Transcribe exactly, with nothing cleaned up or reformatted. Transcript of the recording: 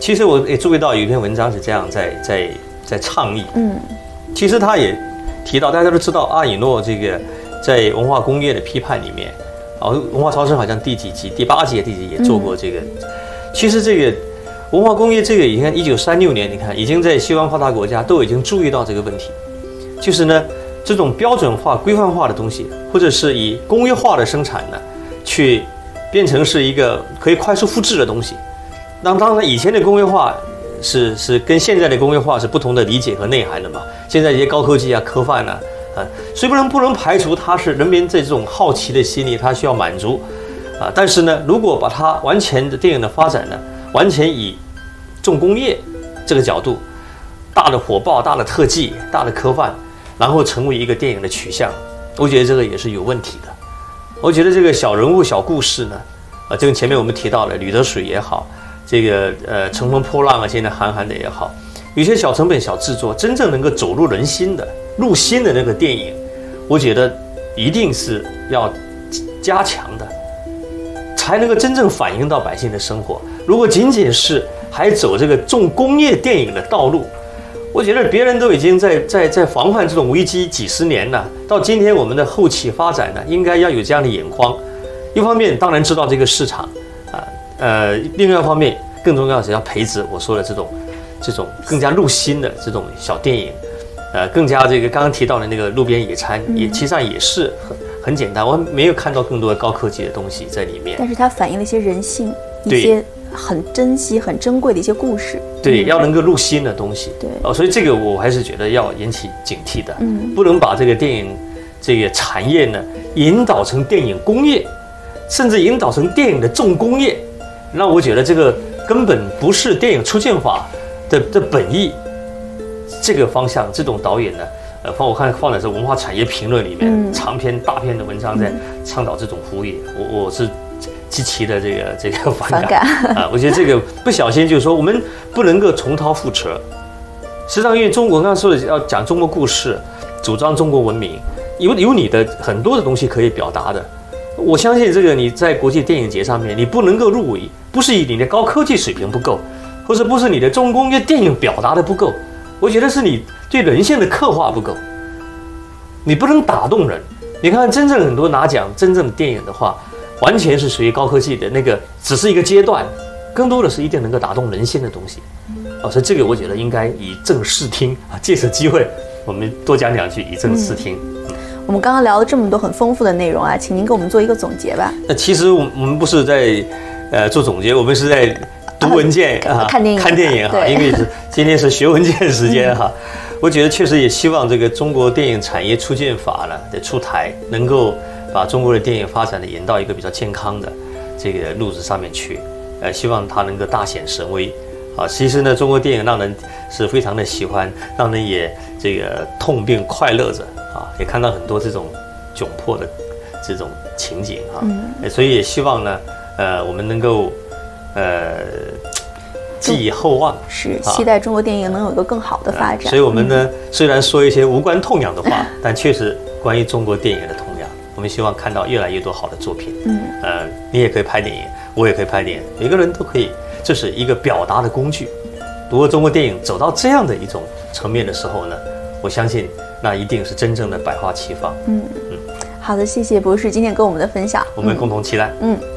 其实我也注意到有一篇文章是这样在在在倡议，嗯，其实他也提到，大家都知道阿以诺这个在文化工业的批判里面，啊，文化超生好像第几集，第八集第几集也做过这个。嗯、其实这个文化工业这个，你看一九三六年，你看已经在西方发达国家都已经注意到这个问题，就是呢这种标准化、规范化的东西，或者是以工业化的生产呢，去变成是一个可以快速复制的东西。那当然，以前的工业化是是跟现在的工业化是不同的理解和内涵的嘛。现在一些高科技啊、科幻啊，啊，所以不能不能排除它是人民这种好奇的心理，它需要满足啊。但是呢，如果把它完全的电影的发展呢，完全以重工业这个角度，大的火爆、大的特技、大的科幻，然后成为一个电影的取向，我觉得这个也是有问题的。我觉得这个小人物、小故事呢，啊，这个前面我们提到了吕得水也好。这个呃乘风破浪啊，现在韩寒的也好，有些小成本小制作，真正能够走入人心的、入心的那个电影，我觉得一定是要加强的，才能够真正反映到百姓的生活。如果仅仅是还走这个重工业电影的道路，我觉得别人都已经在在在防范这种危机几十年了，到今天我们的后期发展呢，应该要有这样的眼光。一方面当然知道这个市场。呃，另外一方面，更重要的是要培植我说的这种、这种更加入心的这种小电影，呃，更加这个刚刚提到的那个路边野餐，也其实上也是很很简单，我没有看到更多的高科技的东西在里面。 但是它反映了一些人性，一些很珍惜、很珍贵的一些故事。 对，要能够入心的东西。 对， 哦，所以这个我还是觉得要引起警惕的，嗯，不能把这个电影这个产业呢引导成电影工业，甚至引导成电影的重工业。那我觉得这个根本不是电影出现法的的本意，这个方向，这种导演呢，呃，放我看放在这文化产业评论里面，嗯、长篇大篇的文章在倡导这种服务业，我我是极其的这个这个反感啊！我觉得这个不小心就是说，我们不能够重蹈覆辙。实际上，因为中国刚刚说的要讲中国故事，主张中国文明，有有你的很多的东西可以表达的。我相信这个你在国际电影节上面，你不能够入围，不是以你的高科技水平不够，或者不是你的重工业电影表达的不够，我觉得是你对人性的刻画不够，你不能打动人。你看真正很多拿奖真正的电影的话，完全是属于高科技的那个，只是一个阶段，更多的是一定能够打动人心的东西。哦，所以这个我觉得应该以正视听啊，借此机会我们多讲两句，以正视听。嗯我们刚刚聊了这么多很丰富的内容啊，请您给我们做一个总结吧。 那其实我们不是在呃做总结，我们是在读文件啊， 看电影， 看电影哈。因为是今天是学文件时间哈，嗯、我觉得确实也希望这个中国电影产业促进法呢的出台，能够把中国的电影发展的引到一个比较健康的这个路子上面去。呃，希望它能够大显神威。啊，其实呢，中国电影让人是非常的喜欢，让人也这个痛并快乐着啊，也看到很多这种窘迫的这种情景啊，嗯、所以也希望呢，呃，我们能够呃寄以厚望， 是期待中国电影能有一个更好的发展。 啊、所以我们呢，嗯、虽然说一些无关痛痒的话，但确实关于中国电影的痛痒，我们希望看到越来越多好的作品。嗯，呃，你也可以拍电影，我也可以拍电影，每个人都可以。这是一个表达的工具。如果中国电影走到这样的一种层面的时候呢，我相信那一定是真正的百花齐放。嗯嗯， 好的，谢谢博士今天跟我们的分享， 我们共同期待。 嗯。嗯